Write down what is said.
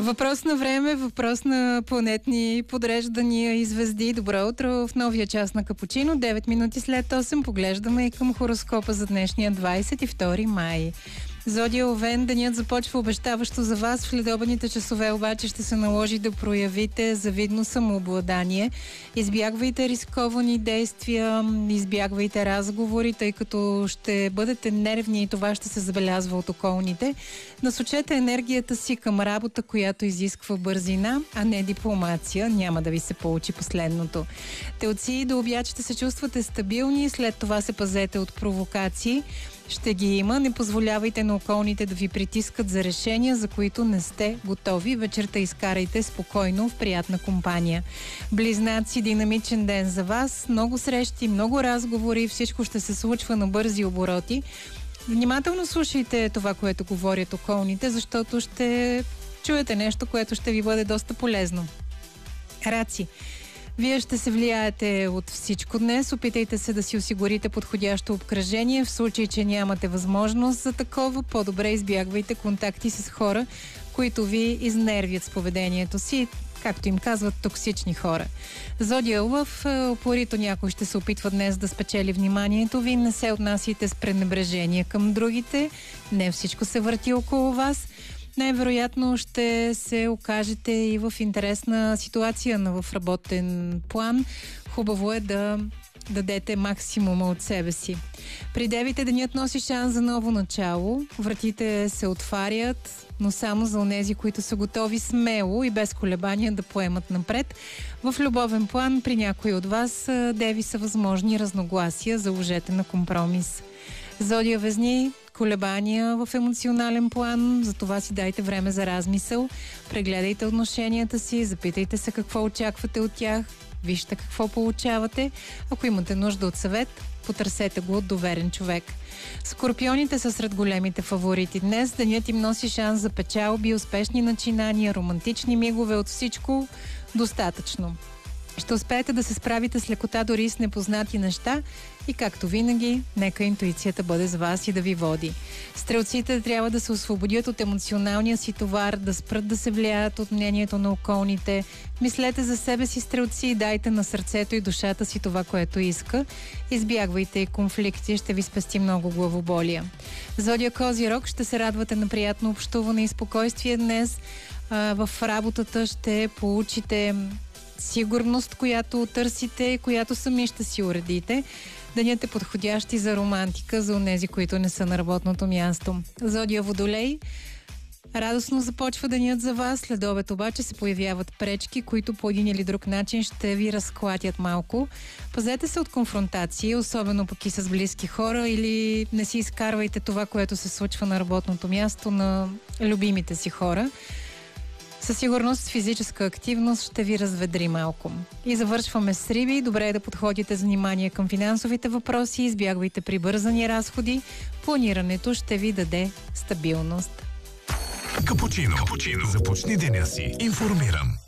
Въпрос на време, въпрос на планетни подреждания и звезди. Добро утро в новия час на Капучино. 9 минути след 8 поглеждаме и към хороскопа за днешния 22 май. Зодия Овен, денят започва обещаващо за вас. В следобедните часове обаче ще се наложи да проявите завидно самообладание. Избягвайте рисковани действия, избягвайте разговори, тъй като ще бъдете нервни и това ще се забелязва от околните. Насочете енергията си към работа, която изисква бързина, а не дипломация. Няма да ви се получи последното. Телци, до обяд ще се чувствате стабилни, след това се пазете от провокации. Ще ги има. Не позволявайте на околните да ви притискат за решения, за които не сте готови. Вечерта изкарайте спокойно в приятна компания. Близнаци, динамичен ден за вас. Много срещи, много разговори. Всичко ще се случва на бързи обороти. Внимателно слушайте това, което говорят околните, защото ще чуете нещо, което ще ви бъде доста полезно. Раци, вие ще се влияете от всичко днес. Опитайте се да си осигурите подходящо обкръжение. В случай, че нямате възможност за такова, по-добре избягвайте контакти с хора, които ви изнервят с поведението си, както им казват, токсични хора. Зодия Лъв, упорито някой ще се опитва днес да спечели вниманието ви. Не се отнасяйте с пренебрежение към другите. Не всичко се върти около вас. Най-вероятно ще се окажете и в интересна ситуация в работен план. Хубаво е да дадете максимума от себе си. При девите денят носи шанс за ново начало. Вратите се отварят, но само за онези, които са готови смело и без колебания да поемат напред. В любовен план при някои от вас, деви, са възможни разногласия, заложете на компромис. Зодия Везни, колебания в емоционален план, за това си дайте време за размисъл, прегледайте отношенията си, запитайте се какво очаквате от тях, вижте какво получавате. Ако имате нужда от съвет, потърсете го от доверен човек. Скорпионите са сред големите фаворити днес. Денят им носи шанс за печалби, успешни начинания, романтични мигове, от всичко достатъчно. Ще успеете да се справите с лекота дори с непознати неща и, както винаги, нека интуицията бъде с вас и да ви води. Стрелците трябва да се освободят от емоционалния си товар, да спрат да се влияят от мнението на околните. Мислете за себе си, стрелци, и дайте на сърцето и душата си това, което иска. Избягвайте и конфликти, ще ви спести много главоболия. Зодия Козирог, ще се радвате на приятно общуване и спокойствие днес. В работата ще получите сигурност, която търсите, която сами ще си уредите. Денят е подходящи за романтика, за онези, които не са на работното място. Зодия Водолей, радостно започва денят за вас, след обед обаче се появяват пречки, които по един или друг начин ще ви разклатят малко. Пазете се от конфронтации, особено пък и с близки хора, или не си изкарвайте това, което се случва на работното място на любимите си хора. Със сигурност физическа активност ще ви разведри малко. И завършваме с Риби. Добре е да подходите с внимание към финансовите въпроси, избягвайте прибързани разходи. Планирането ще ви даде стабилност. Капучино. Започни деня си информиран.